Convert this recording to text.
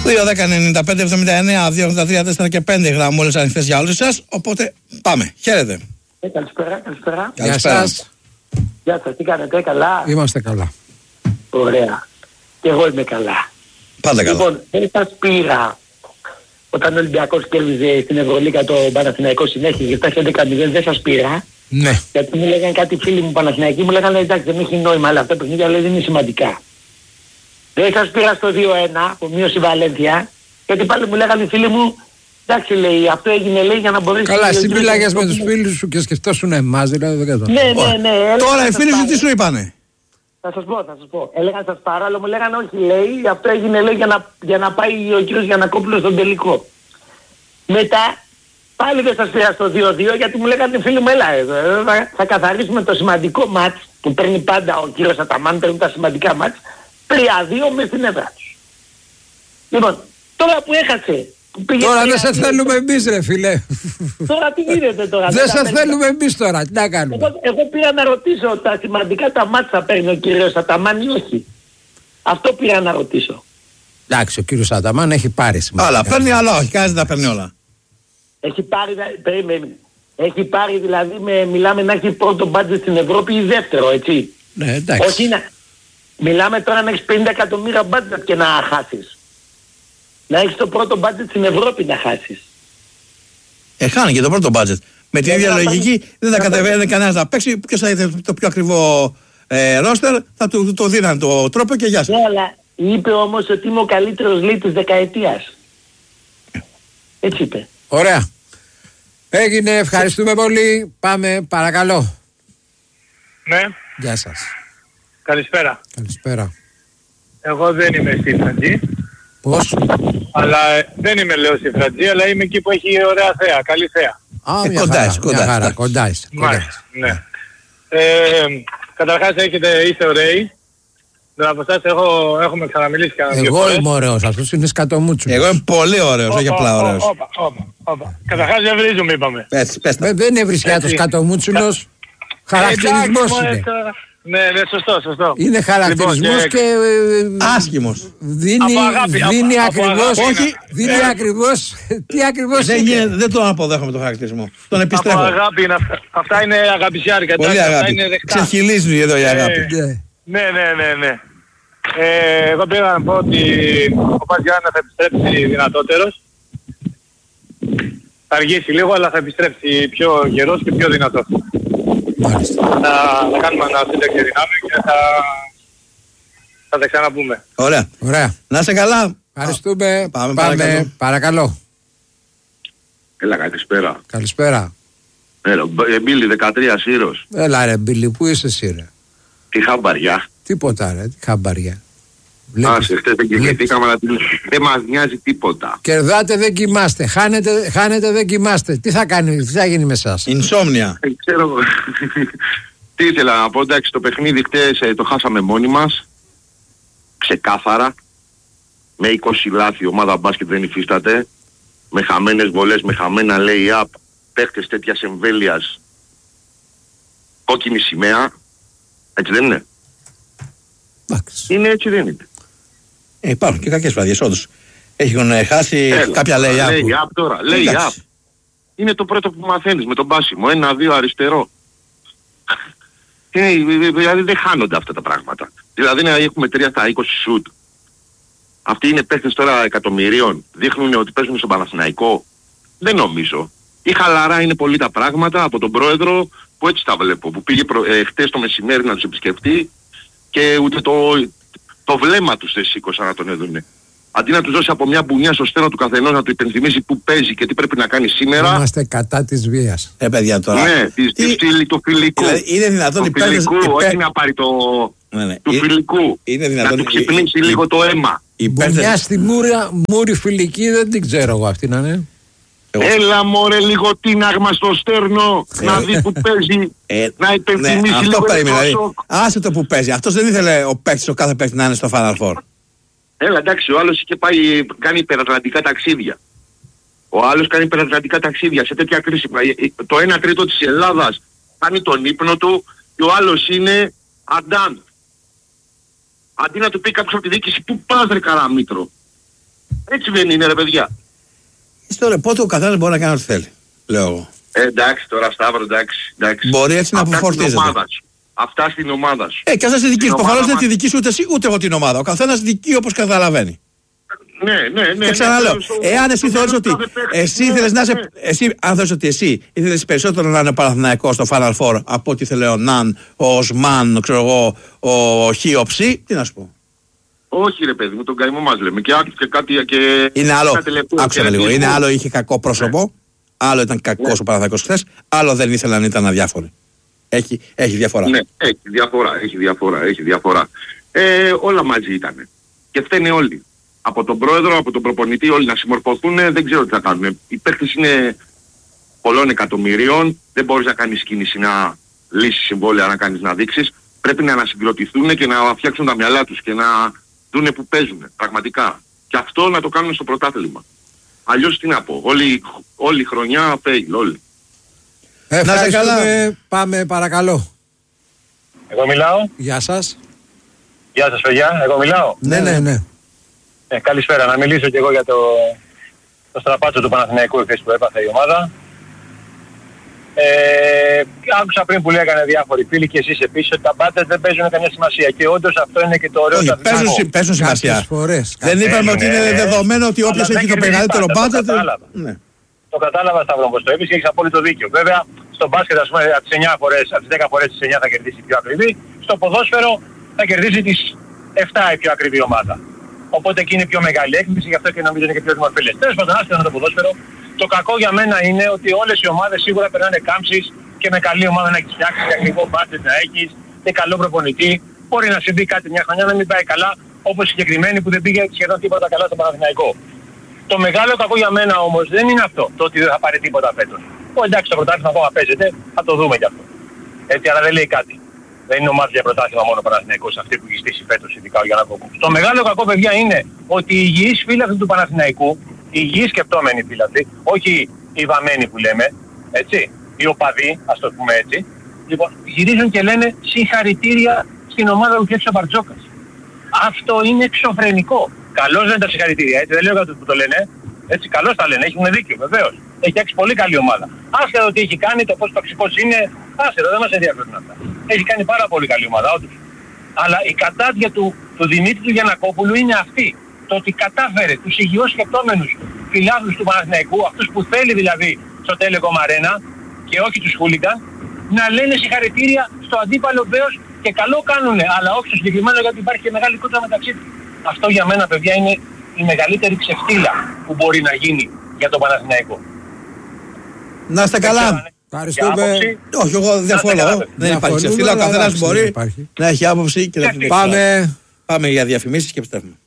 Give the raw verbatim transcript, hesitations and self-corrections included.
δύο δέκα ενενήντα πέντε εβδομήντα εννέα δύο ογδόντα τρία τέσσερα και πέντε γραμμούλες ανοιχτές για όλους σας. Οπότε πάμε. Χαίρετε. Ε, καλησπέρα, καλησπέρα. Γεια σας. Γεια σας, τι κάνετε, καλά? Είμαστε καλά. Ωραία. Και εγώ είμαι καλά. Πάντα καλά. Λοιπόν, δεν σας πήρα όταν ο Ολυμπιακός κέρδιζε στην Ευρωλίγα το Παναθηναϊκό συνέχεια και φτάσει έντεκα μηδέν, δεν σας πήρα. Ναι. Γιατί μου λέγανε κάτι φίλοι μου Παναθηναϊκοί, μου λέγανε εντάξει δεν έχει νόημα, αλλά αυτά τα παιχνίδια λέει δεν είναι σημαντικά. Δεν σας πήρα στο δύο ένα που μείωσε η Βαλένθια, γιατί πάλι μου λέγανε οι φίλοι μου, εντάξει λέει, αυτό έγινε λέει για να μπορέσει... Καλά, εσύ μιλάγες με τους φίλους σου και σκεφτόσουν εμάς, δηλαδή δεν κατάλαβα. Ναι, ναι, ναι. Τώρα οι φίλοι σου τι σου είπανε? Θα σας πω, θα σας πω. Έλεγαν σας πάρω, αλλά μου λέγανε όχι λέει, αυτό έγινε λέει για να, για να πάει ο κύριος Γιαννακόπουλος στον τελικό. Μετά πάλι δεν σας πήρα στο δύο δύο γιατί μου λέγανε φίλοι μου έλα εδώ, θα, θα καθαρίσουμε το σημαντικό μάτς που παίρνει πάντα ο κύριος Αταμάν, παίρνει τα σημαντικά μάτς, τρία δύο μες στην έδρα τους. Λοιπόν, τώρα που έχασε... Που πήγε τώρα τρία, δεν σε θέλουμε εμείς ρε φίλε. Τώρα τι γίνεται τώρα? Δεν σε θέλουμε εμείς τώρα, τι να κάνουμε? Εγώ, εγώ πήρα να ρωτήσω τα σημαντικά τα μάτς θα παίρνει ο κύριος Αταμάν ή όχι. Αυτό πήρα να ρωτήσω. Εντάξει, ο κύριος Αταμάν έχει πάρει σημαντικά. Αλλά παίρνει, αλλά όχι, κανένας δεν τα παίρνει όλα. Έχει πάρει, περίμενε. Έχει πάρει δηλαδή, με, μιλάμε να έχει πρώτο μπάτζετ στην Ευρώπη ή δεύτερο, έτσι. Ναι, εντάξει. Όχι να... Μιλάμε τώρα να έχεις πενήντα εκατομμύρια μπάτζετ και να χάσεις. Να έχεις το πρώτο μπάτζετ στην Ευρώπη να χάσεις. Ε, χάνει και το πρώτο μπάτζετ. Με την Ε, ίδια να λογική πάρει- δεν θα να κατεβαίνει πάρει- κανένας να παίξει. Ποιος θα ήθελε το πιο ακριβό ε, ρόστερ, θα του το δίναν το τρόπο και γεια σας. Ναι, αλλά είπε όμως ότι είμαι ο καλύτερος λέει της δεκαετίας. Έτσι είπε. Ωραία. Έγινε, ευχαριστούμε πολύ. Πάμε, παρακαλώ. Ναι, Γεια σας. καλησπέρα. Καλησπέρα. Εγώ δεν είμαι στη Φραντζή, Πώς? αλλά ε, δεν είμαι λέω στη Φραντζή, αλλά είμαι εκεί που έχει ωραία θέα, καλή θέα. Α, Ε, μια κοντά χαρά, είσαι, μια κοντά, χαρά, εντάξει. κοντά είσαι, κοντά είσαι. Μάλιστα, ναι. Ε, καταρχάς έχετε, είστε ωραίοι. Δεν από εσάς έχω, έχουμε ξαναμιλήσει κανένα δύο Εγώ φορές. είμαι ωραίος, αυτός είναι σκατομούτσου. Εγώ είμαι πολύ ωραίος, όχι απλά ωραίος. Όπα, όπα, όπα. Καταρχάς δεν βρίζουμε είπαμε. Έτσι, πες τα. Ε, Δεν είναι βρισιά το Έτσι. σκατομούτσουλος. Χαρακτηρισμός Εντάξει, μωρέ, είναι. τώρα. Ναι, ναι, σωστό, σωστό. Είναι χαρακτηρισμός Λοιπόν, και ε, Άσχημος. δίνει, Από αγάπη, δίνει από- από ακριβώς, αγάπη Όχι, δίνει Ε. ακριβώς, τι ακριβώς Δεν, είναι. γίνεται, δεν τον αποδέχομαι τον χαρακτηρισμό. Τον Από επιστρέφω. αγάπη είναι αυτά. Αυτά είναι αγαπησιάρικα. Πολύ εντάξει, αυτά αγάπη. είναι δεκτά. Ξεχυλίζει εδώ η αγάπη. Ε, Ναι. Ναι, ναι, ναι, ναι. Ε, εγώ πήγα να πω ότι ο Παζιάννα θα επιστρέψει δυνατότερος. Θα αργήσει λίγο, αλλά θα επιστρέψει πιο γερός και πιο δυνατός. Μάλιστα. Θα, θα κάνουμε ανασύνταξη δυνάμει και θα, θα τα ξαναπούμε. Ωραία. Ωραία. Να είσαι καλά. Ευχαριστούμε. Πάμε, Πάμε, παρακαλώ. παρακαλώ. Έλα, καλησπέρα. Καλησπέρα. Έλα, Μπίλι δεκατρία Σύρος. Έλα ρε Μπίλη, πού είσαι εσύ ρε? Τι χαμπαριά. Τίποτα ρε, τι χαμπαριά. Άσε, χτες δεν κοιμηθήκαμε, αλλά δεν μας νοιάζει τίποτα. Κερδάτε δεν κοιμάστε, χάνετε, χάνετε δεν κοιμάστε. Τι θα κάνει, τι θα γίνει με εσάς? Insomnia. Δεν ξέρω. Τι ήθελα να πω, εντάξει, το παιχνίδι χτες ε, το χάσαμε μόνοι μας. Ξεκάθαρα. Με είκοσι λάθη, η ομάδα μπάσκετ δεν υφίσταται. Με χαμένες βολές, με χαμένα lay-up. Παίχτες τέτοιας εμβέλειας. Κόκκινη σημαία. Έτσι δεν είναι? Εντάξει. Είναι έτσι δεν είναι? Ε, υπάρχουν και κακές βραδιές, όντως. Έχουν ε, χάσει Έλα, κάποια λέει Lay άπου. up τώρα, lay up. Εντάξει. Είναι το πρώτο που μαθαίνεις με τον πάσιμο. Ένα, δύο αριστερό. Είναι, δηλαδή δεν χάνονται αυτά τα πράγματα. Δηλαδή να έχουμε τρία στα είκοσι σουτ. Αυτοί είναι παίχτες τώρα εκατομμυρίων. Δείχνουν ότι παίζουν στον Παναθηναϊκό. Δεν νομίζω. Ή χαλαρά είναι πολύ τα πράγματα από τον πρόεδρο που έτσι τα βλέπω. Που πήγε προ, ε, χτες το μεσημέρι να τους επισκεφτεί και ούτε το, το βλέμμα τους δεν σήκωσαν να τον έδουνε. Αντί να τους δώσει από μια μπουνιά στο στένο του καθενός να του υπενθυμίσει που παίζει και τι πρέπει να κάνει σήμερα. Είμαστε κατά της βίας. Ε, παιδιά τώρα. Ναι, της, Τι- της, της, του φιλικού. Δηλαδή, είναι δυνατόν του οι παίκτες- φιλικού, οι παί- όχι να πάρει το... Ναι, ναι. του Ε, φιλικού. είναι Να δυνατόν του οι- ξυπνήσει οι- λίγο το αίμα. Οι Μπουνιά παίκτες- στη μούρια, μούρη φιλική δεν την ξέρω εγώ αυτή να είναι. Εγώ- Έλα μωρέ λίγο τίναγμα στο στέρνο, Ε, να δει που παίζει, Ε, να ναι, υπενθυμίσει αυτό λίγο περίμενα. το Δηλαδή, σοκ. άσε το που παίζει. Αυτός δεν ήθελε ο παίκτης, ο κάθε παίκτης να είναι στο Final Four. Έλα εντάξει, ο άλλος είχε πάει, κάνει υπερατλαντικά ταξίδια. Ο άλλος κάνει υπερατλαντικά ταξίδια σε τέτοια κρίση. Το ένα τρίτο της Ελλάδας κάνει τον ύπνο του και ο άλλος είναι αντάν. Αντί να του πει κάποιος από τη διοίκηση, πού πας ρε Καραμήτρο. Έτσι δεν είναι ρε παιδιά. Στο ρεπό του ο καθένας μπορεί να κάνει ό,τι θέλει, λέω εγώ. Ε, εντάξει τώρα Σταύρο, εντάξει, εντάξει. Μπορεί έτσι να αποφορτίζεται. Αυτά στην ομάδα σου. Ε, και αυτά στη δική σου. Προφανώς δεν μας... τη δική σου ούτε εσύ ούτε εγώ την ομάδα. Ο καθένας δική όπως καταλαβαίνει. Ναι, ναι, ναι. Και ξαναλέω, ναι, εάν εσύ θεωρείς ότι εσύ ήθελες να είσαι, εσύ, αν θεωρείς ότι εσύ ήθελες περισσότερο να είναι Παναθηναϊκός στο Final Four από ό,τι ήθελε ο Ναν, ο Οσμάν, ξέρω εγώ, ο Χι, ο Ψι, τι να σου πω. Όχι ρε παιδί μου, τον καημό μας λέμε. Και άκουσε κάτι και... Είναι άλλο, άκουσα με λίγο, είναι άλλο είχε κακό πρόσωπο, ναι. Άλλο ήταν κακός ναι. Ο Παναθηναϊκός χθες, άλλο δεν ήθελε να ήταν αδιάφοροι. Έχει, έχει διαφορά. Ναι, έχει διαφορά, έχει διαφορά, έχει διαφορά. Ε, όλα μαζί ήταν. Και φταίνε όλοι. Από τον πρόεδρο, από τον προπονητή, όλοι να συμμορφωθούν, δεν ξέρω τι θα κάνουν. Οι παίκτες είναι πολλών εκατομμυρίων, δεν μπορείς να κάνεις κίνηση να λύσεις συμβόλαια, να κάνεις να δείξεις. Πρέπει να ανασυγκροτηθούν και να φτιάξουν τα μυαλά τους και να δούνε που παίζουν, πραγματικά. Και αυτό να το κάνουν στο πρωτάθλημα. Αλλιώς τι να πω, όλη, όλη η χρονιά fail, όλοι. Ευχαριστούμε, πάμε παρακαλώ. Εγώ μιλάω. Γεια σας. Γεια σας παιδιά, εγώ μιλάω. Ναι, ναι, ναι. Ε, καλησπέρα, να μιλήσω και εγώ για το, το στραπάτσο του Παναθηναϊκού εχθές που έπαθε η ομάδα. Ε, άκουσα πριν που λέγανε διάφοροι φίλοι και εσείς επίσης ότι τα μπάτες δεν παίζουν καμιά σημασία και όντως αυτό είναι και το ωραίο. Όχι, παίζουν, παίζουν σημασία. Φορές, δεν είπαμε ότι είναι δεδομένο ότι όποιος έχει το μεγαλύτερο μπάτζετ. Ναι. Το κατάλαβα Σταύρο όπως το είπες και έχεις απόλυτο δίκιο. Βέβαια στο μπάσκετ ας πούμε από τις εννιά φορές, από τις δέκα φορές τις εννιά θα κερδίσει η πιο ακριβή. Στο ποδόσφαιρο θα κερδίσει τις επτά η πιο ακριβή ομάδα. Οπότε εκεί είναι πιο μεγάλη έκπληξη, γι' αυτό και νομίζω είναι και πιο δημοφιλές. Τέλος πάντων, άσχετα με το ποδόσφαιρο, το κακό για μένα είναι ότι όλες οι ομάδες σίγουρα περνάνε κάμψεις και με καλή ομάδα να έχεις φτιάξει, και ακριβό μπάτζετ να έχεις και καλό προπονητή. Μπορεί να συμβεί κάτι μια χρονιά να μην πάει καλά, όπως συγκεκριμένη που δεν πήγε σχεδόν τίποτα καλά στο Παναθηναϊκό. Το μεγάλο κακό για μένα όμως δεν είναι αυτό, το ότι δεν θα πάρει τίποτα φέτος. Ω, εντάξει, το πρωτάθλημα ακόμα παίζεται, θα το δούμε κι αυτό. Έτσι, αλλά δεν λέει κάτι. Δεν είναι ομάδα για πρωτάθλημα μόνο ο Παναθηναϊκός, αυτή που έχει στήσει φέτος ειδικά ο Γιαννακόπουλος. Το μεγάλο κακό, παιδιά, είναι ότι οι υγιείς φίλαθλοι του Παναθηναϊκού, οι υγιείς σκεπτόμενοι φίλαθλοι, όχι οι βαμμένοι που λέμε, έτσι, οι οπαδοί, ας το πούμε έτσι, λοιπόν, γυρίζουν και λένε συγχαρητήρια στην ομάδα που φτιάξει ο Μπαρτζόκας. Αυτό είναι εξωφρενικό. Καλώς δεν είναι τα συγχαρητήρια, έτσι, δεν λέω για που το λένε, έτσι, καλώς τα λένε, έχουν δίκιο, βεβαίως. Έχει φτιάξει πολύ καλή ομάδα. Άσχετα τι έχει κάνει, το πόσο τοξικός είναι, άσχετα, δεν μας ενδιαφέρουν αυτά. Έχει κάνει πάρα πολύ καλή ομάδα, όντως. Αλλά η κατάδια του, του Δημήτρη του Γιαννακόπουλου είναι αυτή. Το ότι κατάφερε τους υγιώς σκεπτόμενους φιλάθλους του Παναθηναϊκού, αυτούς που θέλει δηλαδή στο Telecom Arena και όχι τους χούλιγκαν, να λένε συγχαρητήρια στο αντίπαλο βέος και καλό κάνουνε, αλλά όχι στο συγκεκριμένο γιατί υπάρχει και μεγάλη κόντρα μεταξύ τους. Αυτό για μένα, παιδιά, είναι η μεγαλύτερη ξεφτύλα που μπορεί να γίνει για τον Παναθηναϊκό. Να είστε καλά. Ευχαριστούμε. Όχι, εγώ διαφωνώ. Δεν υπάρχει ξεφτύλα. Ο καθένας μπορεί να έχει άποψη και να την Πάμε. Πάμε για διαφημίσεις και επιστρέφουμε.